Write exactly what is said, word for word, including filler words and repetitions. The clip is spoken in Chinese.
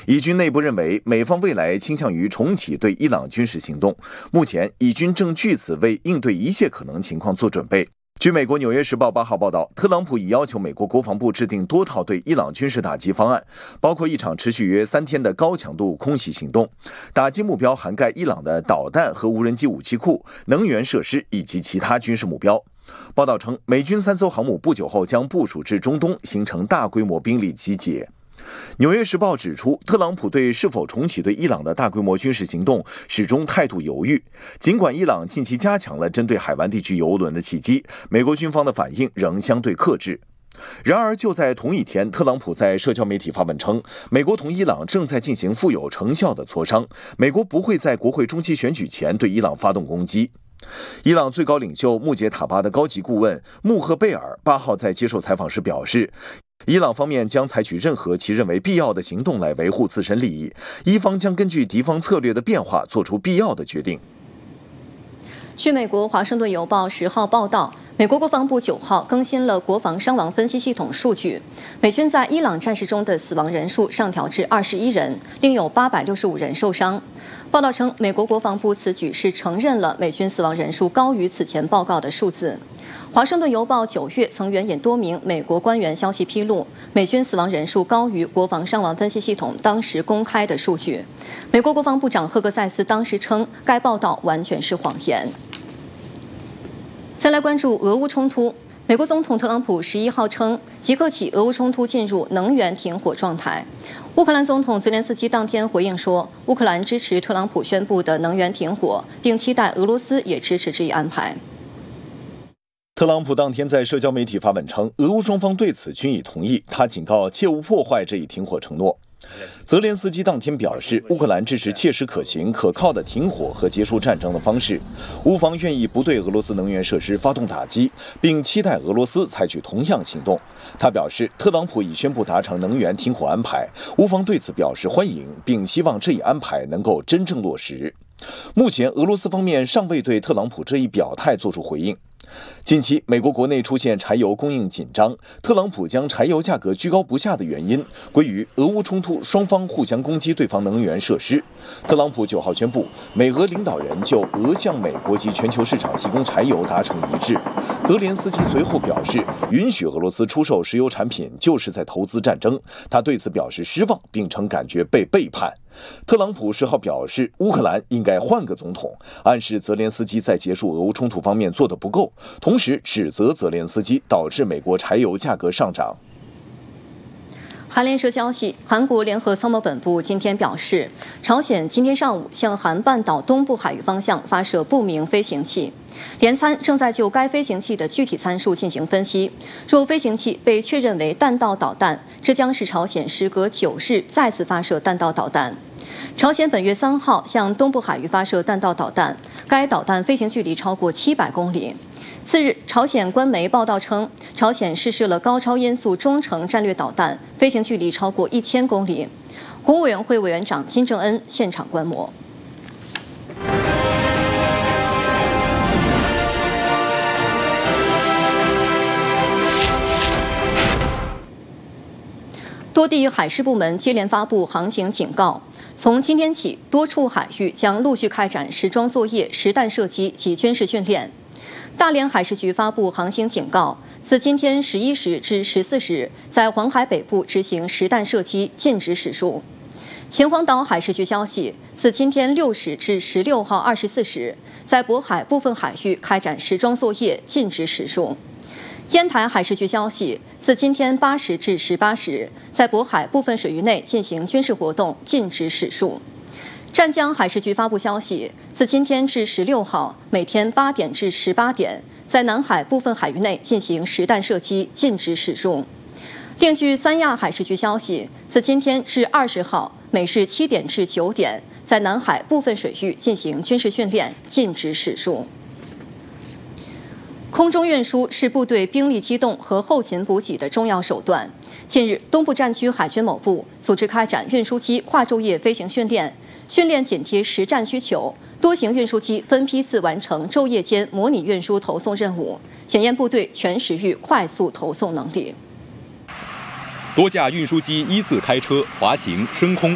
以军内部认为，美方未来倾向于重启对伊朗军事行动，目前以军正据此为应对一切可能情况做准备。据美国《纽约时报》八号报道，特朗普已要求美国国防部制定多套对伊朗军事打击方案，包括一场持续约三天的高强度空袭行动，打击目标涵盖伊朗的导弹和无人机武器库、能源设施以及其他军事目标。报道称，美军三艘航母不久后将部署至中东，形成大规模兵力集结。纽约时报指出，特朗普对是否重启对伊朗的大规模军事行动始终态度犹豫。尽管伊朗近期加强了针对海湾地区油轮的袭击，美国军方的反应仍相对克制。然而，就在同一天，特朗普在社交媒体发文称，美国同伊朗正在进行富有成效的磋商，美国不会在国会中期选举前对伊朗发动攻击。伊朗最高领袖穆杰塔巴的高级顾问穆赫贝尔八号在接受采访时表示，伊朗方面将采取任何其认为必要的行动来维护自身利益，伊方将根据敌方策略的变化做出必要的决定。 据美国《华盛顿邮报》十号报道，美国国防部九号更新了国防伤亡分析系统数据，美军在伊朗战事中的死亡人数上调至二十一人，另有八百六十五人受伤。报道称，美国国防部此举是承认了美军死亡人数高于此前报告的数字。华盛顿邮报九月曾援引多名美国官员消息披露，美军死亡人数高于国防伤亡分析系统当时公开的数据。美国国防部长赫格塞斯当时称，该报道完全是谎言。再来关注俄乌冲突，美国总统特朗普十一号称，即刻起俄乌冲突进入能源停火状态。乌克兰总统泽连斯基当天回应说，乌克兰支持特朗普宣布的能源停火，并期待俄罗斯也支持这一安排。 特朗普当天在社交媒体发文称，俄乌双方对此均已同意，他警告切勿破坏这一停火承诺。泽连斯基当天表示，乌克兰支持切实可行、可靠的停火和结束战争的方式，乌方愿意不对俄罗斯能源设施发动打击，并期待俄罗斯采取同样行动。他表示，特朗普已宣布达成能源停火安排，乌方对此表示欢迎，并希望这一安排能够真正落实。目前，俄罗斯方面尚未对特朗普这一表态作出回应。近期，美国国内出现柴油供应紧张，特朗普将柴油价格居高不下的原因归于俄乌冲突，双方互相攻击对方能源设施。特朗普九号宣布，美俄领导人就俄向美国及全球市场提供柴油达成一致。泽连斯基随后表示，允许俄罗斯出售石油产品就是在投资战争，他对此表示失望，并称感觉被背叛。特朗普十号表示，乌克兰应该换个总统，暗示泽连斯基在结束俄乌冲突方面做得不够，同时指责泽连斯基导致美国柴油价格上涨。 韩联社消息，韩国联合参谋本部今天表示，朝鲜今天上午向韩半岛东部海域方向发射不明飞行器，联参正在就该飞行器的具体参数进行分析。若飞行器被确认为弹道导弹，这将是朝鲜时隔九日再次发射弹道导弹。朝鲜本月三号向东部海域发射弹道导弹，该导弹飞行距离超过七百公里。次日，朝鲜官媒报道称，朝鲜试射了高超音速中程战略导弹，飞行距离超过一千公里。国务委员会委员长金正恩现场观摩。多地海事部门接连发布航行警告，从今天起，多处海域将陆续开展实装作业、实弹射击及军事训练。大连海事局发布航行警告，自今天十一时至十四时，在黄海北部执行实弹射击，禁止驶入。秦皇岛海事局消息，自今天六时至十六号二十四时，在渤海部分海域开展实装作业，禁止驶入。烟台海事局消息，自今天八时至十八时，在渤海部分水域内进行军事活动，禁止驶入。湛江海事局发布消息，自今天至十六号，每天八点至十八点，在南海部分海域内进行实弹射击，禁止驶入。另据三亚海事局消息，自今天至二十号，每日七点至九点，在南海部分水域进行军事训练，禁止驶入。空中运输是部队兵力机动和后勤补给的重要手段。近日，东部战区海军某部组织开展运输机跨昼夜飞行训练，训练紧贴实战需求，多型运输机分批次完成昼夜间模拟运输投送任务，检验部队全时域快速投送能力。 多架运输机依次开车滑行、升空、